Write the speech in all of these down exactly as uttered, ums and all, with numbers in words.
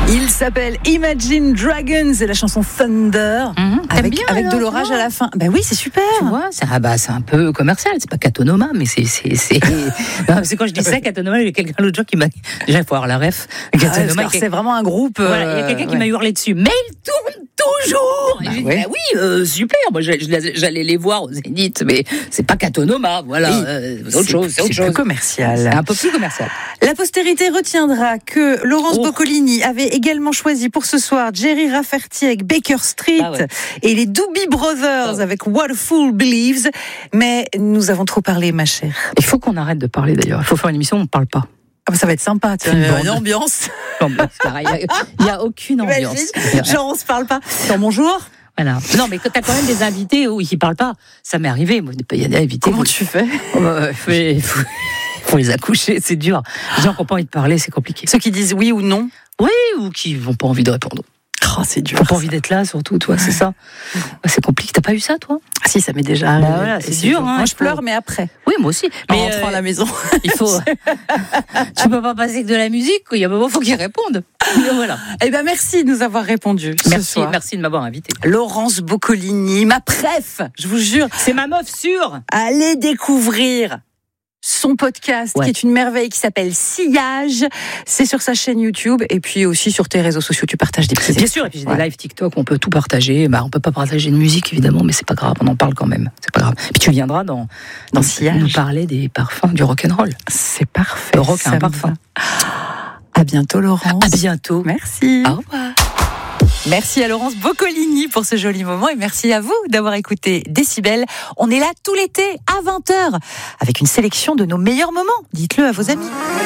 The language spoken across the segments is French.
Il s'appelle Imagine Dragons et la chanson Thunder Mmh, avec, bien, avec de alors, l'orage tu vois. à la fin. Ben oui, c'est super. Tu vois, c'est, ah bah, c'est un peu commercial, c'est pas Catonoma, mais c'est. c'est, c'est... non, parce que quand je dis ça, Catonoma, il y a quelqu'un l'autre jour qui m'a. Déjà, il faut avoir la ref. Ah ouais, Catonoma, parce que c'est vraiment un groupe. Voilà, il y a euh, quelqu'un qui ouais. m'a hurlé dessus. Mais il tourne toujours. Bah Et j'ai dit, ouais. bah oui, euh, super. Moi, je- je- j'allais les voir au Zénith, mais c'est pas Catonoma. Voilà, Oui, euh, c'est autre chose. C'est autre C'est chose. plus commercial. C'est un peu plus commercial. La postérité retiendra que Laurence Oh. Boccolini avait également choisi pour ce soir Jerry Rafferty avec Baker Street Ah ouais. et les Doobie Brothers Oh. avec What a Fool Believes. Mais nous avons trop parlé, ma chère. Il faut qu'on arrête de parler d'ailleurs. Il faut faire une émission où on ne parle pas. Ah bah ça va être sympa, tu vois, Une bande. une ambiance. L'ambiance, pareil. Il n'y a, a aucune ambiance. Imagine, genre on se parle pas. Dans bonjour. Voilà. Non, mais quand t'as quand même des invités où ils ne parlent pas, ça m'est arrivé. Moi, il y a des invités. Comment où- tu fais? Oh, bah, Il faut, faut les accoucher, c'est dur. Les gens qui n'ont pas envie de parler, c'est compliqué. Ceux qui disent oui ou non. Oui, ou qui n'ont pas envie de répondre. Oh, c'est dur. Qui n'ont pas envie d'être là, surtout, toi, c'est ça. Bah, c'est compliqué. T'as pas eu ça, toi? Ah, si, ça m'est déjà arrivé. Bah voilà, c'est Et dur, hein, Moi, il je faut- pleure, mais après. Oui, moi aussi. En Mais rentrant euh, à la maison. il faut. Tu peux pas passer que de la musique. Il y a un moment, il faut qu'ils répondent. Mais voilà. Eh ben, merci de nous avoir répondu. ce Merci, soir. merci de m'avoir invité. Laurence Boccolini, ma préf, je vous jure, C'est ma meuf sûre. allez découvrir son podcast Ouais. qui est une merveille qui s'appelle Sillage. C'est sur sa chaîne YouTube et puis aussi sur tes réseaux sociaux. Tu partages des petits Bien sûr, et puis j'ai Ouais. des lives TikTok, on peut tout partager. Bah, on peut pas partager de musique évidemment, mais c'est pas grave, on en parle quand même. C'est pas grave. Puis tu viendras dans, Dans nous- Sillage. nous parler des parfums du rock'n'roll. C'est parfait. Le rock a ça un me parfum. va. À bientôt, Laurence. À bientôt. Merci. Au revoir. Merci à Laurence Boccolini pour ce joli moment et merci à vous d'avoir écouté Décibel. On est là tout l'été à vingt heures avec une sélection de nos meilleurs moments. Dites-le à vos amis.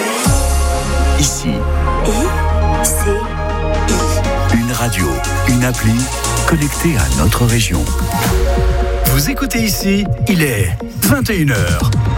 Ici, Et c'est une radio, une appli connectée à notre région. Vous écoutez ici, il est vingt et une heures.